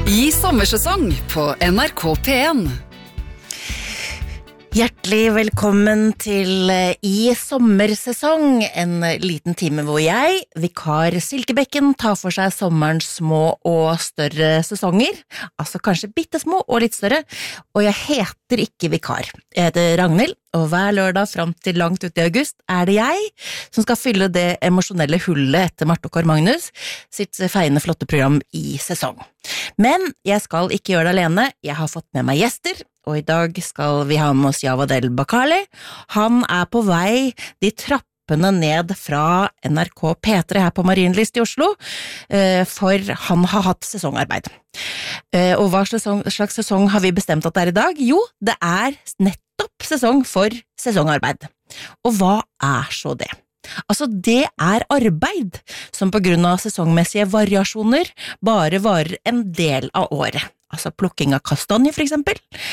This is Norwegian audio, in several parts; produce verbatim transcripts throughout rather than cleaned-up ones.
I sommersesong på N R K P en. Hjertelig velkommen til I sommersesong, en liten time hvor jeg, vikar Silkebekken, tar for seg sommerens små og større sesonger, altså kanskje bittesmå og litt større, og jeg heter ikke vikar. Jeg heter Ragnhild, og hver lørdag frem til langt ut i august er det jeg som skal fylle det emosjonelle hullet etter Marte og Kåre Magnus sitt feiende flotte program I sesong. Men jeg skal ikke gjøre det alene, jeg har fått med meg gjester, og I dag skal vi ha med oss Javadel Bakali. Han er på vei de trappene ned fra N R K P tre her på Marienlyst I Oslo, for han har hatt sesongarbeid. Og hva slags sesong har vi bestemt at det er I dag? Jo, det er nettopp sesong for sesongarbeid. Og hva er så det? Altså, det er arbeid som på grunn av sesongmessige variasjoner bare varer en del av året. Altså plukking av kastanje for eksempel,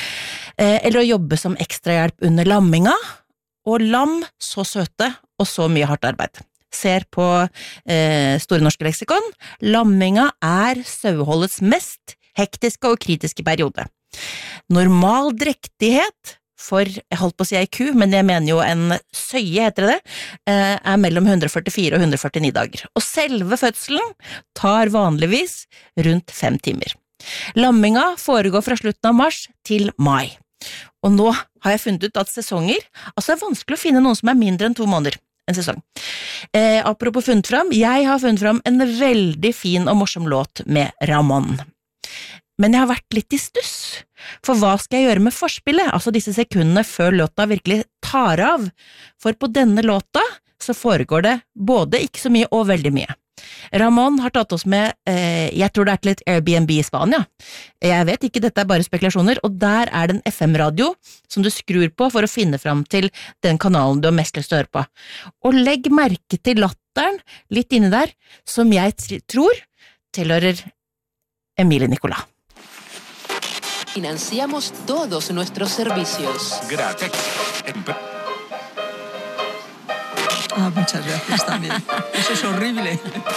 eller å jobbe som ekstrahjelp under lamminga, og lam så søte og så mye hardt arbeid. Ser på eh, Store Norske Leksikon, lamminga er saueholdets mest hektiske og kritiske periode. Normal drektighet for, jeg holdt på å si ei ku, men jeg mener jo en søye heter det, er mellom hundre førtifire og hundre førtini dager. Og selve fødselen tar vanligvis rundt fem timer. Lamminga foregår fra slutten av mars til mai. Og nå har jeg funnet ut at sesonger, altså det er vanskelig å finne noen som er mindre enn to måneder, en sesong. Eh, apropos funnet fram, jeg har funnet fram en veldig fin og morsom låt med Ramón. Men jeg har vært litt I stuss, for hva skal jeg gjøre med forspillet, altså disse sekundene før låta virkelig tar av? For på denne låta så foregår det både ikke så mye og veldig mye. Ramón har tatt oss med, eh, jeg tror det er til et Airbnb I Spania. Jeg vet ikke, dette er bare spekulasjoner, og der er det en F M-radio som du skrur på for å finne fram til den kanalen du har mest lyst til å høre på. Og legg merke til latteren litt inne der, som jeg tror tilhører Emilie Nicolas. Financiamos todos nuestros servicios. Gracias. Ah, muchas gracias también. Eso es horrible.